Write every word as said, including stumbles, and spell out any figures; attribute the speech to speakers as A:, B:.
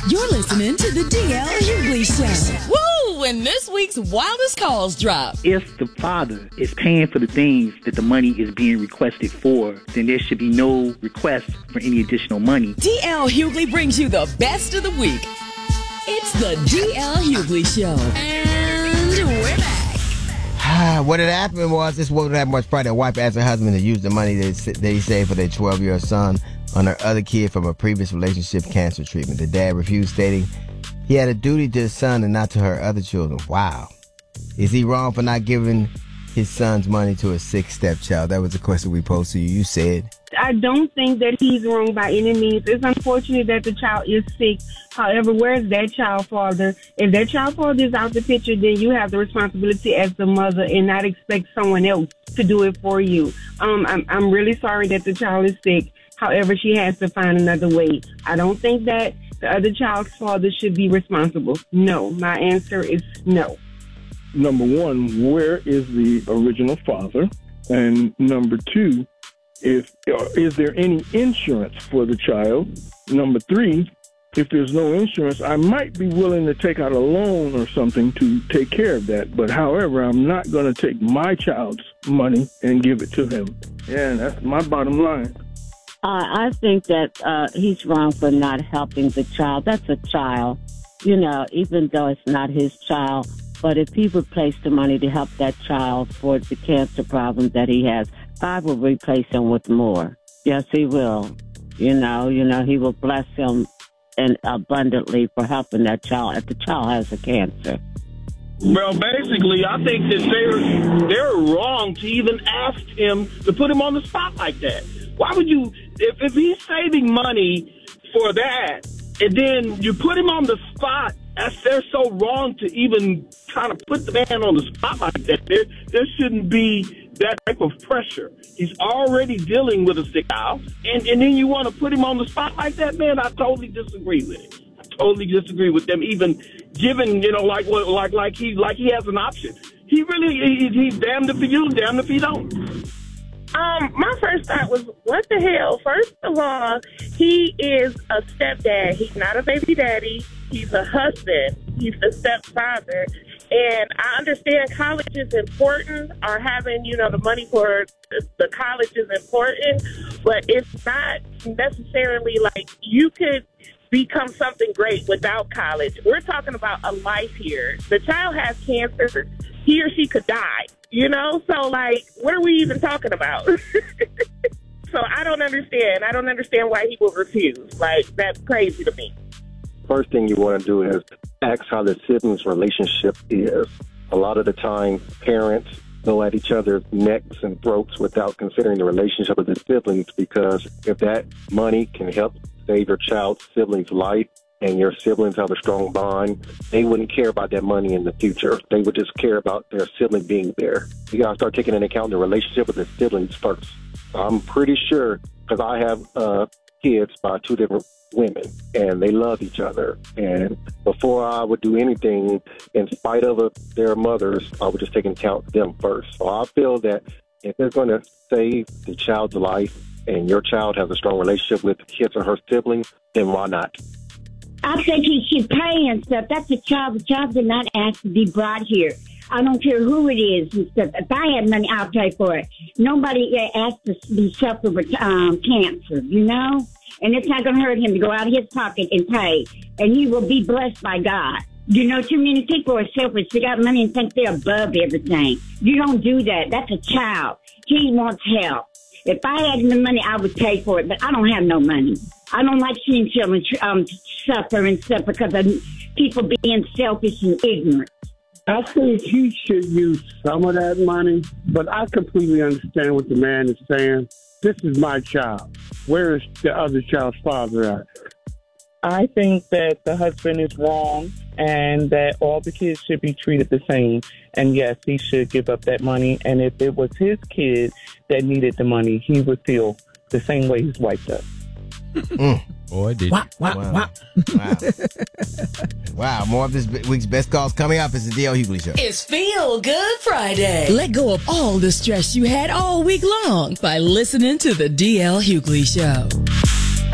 A: You're listening to the D L Hughley Show. Woo! And this week's wildest calls drop.
B: If the father is paying for the things that the money is being requested for, then there should be no request for any additional money.
A: D L Hughley brings you the best of the week. It's the D L Hughley Show. And we're back.
C: What had happened was, this wasn't that much Friday. A wife asked her husband to use the money that they saved for their twelve-year-old son on her other kid from a previous relationship cancer treatment. The dad refused, stating he had a duty to his son and not to her other children. Wow. Is he wrong for not giving his son's money to his sick stepchild? That was the question we posed to you. You said.
D: I don't think that he's wrong by any means. It's unfortunate that the child is sick. However, where's that child father? If that child father is out the picture, then you have the responsibility as the mother and not expect someone else to do it for you. Um, I'm, I'm really sorry that the child is sick. However, she has to find another way. I don't think that the other child's father should be responsible. No, my answer is no.
E: Number one, where is the original father? And number two, if is there any insurance for the child? Number three, if there's no insurance, I might be willing to take out a loan or something to take care of that. But however, I'm not going to take my child's money and give it to him. Yeah, that's my bottom line.
F: Uh, I think that uh, he's wrong for not helping the child. That's a child, you know, even though it's not his child. But if he replace the money to help that child for the cancer problem that he has, God will replace him with more. Yes, he will. You know, you know, he will bless him and abundantly for helping that child if the child has a cancer.
G: Well, basically, I think that they're they're wrong to even ask him to put him on the spot like that. Why would you, if, if he's saving money for that, and then you put him on the spot, as they're so wrong to even kind of put the man on the spot like that. There, there shouldn't be that type of pressure. He's already dealing with a sick child, and, and then you want to put him on the spot like that, man, I totally disagree with it. I totally disagree with them even giving, you know, like like like he like he has an option. He really, he, he's damned if you, damned if he don't.
H: Um, my first thought was, what the hell? First of all, he is a stepdad. He's not a baby daddy. He's a husband. He's the stepfather. And I understand college is important, or having, you know, the money for the college is important, but it's not necessarily like you could become something great without college. We're talking about a life here. The child has cancer. He or she could die, you know? So, like, what are we even talking about? So I don't understand. I don't understand why he would refuse. Like, that's crazy to me.
I: First thing you want to do is ask how the siblings' relationship is. A lot of the time, parents go at each other's necks and throats without considering the relationship of the siblings, because if that money can help save your child's sibling's life and your siblings have a strong bond, they wouldn't care about that money in the future. They would just care about their sibling being there. You got to start taking into account the relationship with the siblings first. I'm pretty sure, because I have uh, kids by two different women, and they love each other. And before I would do anything, in spite of uh, their mothers, I would just take into account them first. So I feel that if they're going to save the child's life and your child has a strong relationship with his or her siblings, then why not?
J: I think he should pay and stuff. That's a child. The child did not ask to be brought here. I don't care who it is and stuff. If I had money, I'll pay for it. Nobody asked to be suffer with um, cancer, you know? And it's not going to hurt him to go out of his pocket and pay. And he will be blessed by God. You know, too many people are selfish. They got money and think they're above everything. You don't do that. That's a child. He wants help. If I had the money, I would pay for it, but I don't have no money. I don't like seeing children um, suffer and stuff because of people being selfish and ignorant.
K: I think he should use some of that money, but I completely understand what the man is saying. This is my child. Where is the other child's father at?
L: I think that the husband is wrong and that all the kids should be treated the same. And yes, he should give up that money. And if it was his kid that needed the money, he would feel the same way his wife does.
C: Mm.
M: Boy, did
C: wow,
M: you.
C: Wow, wow, wow. Wow, more of this week's best calls coming up. It's the D L Hughley Show.
A: It's Feel Good Friday. Let go of all the stress you had all week long by listening to the D L Hughley Show.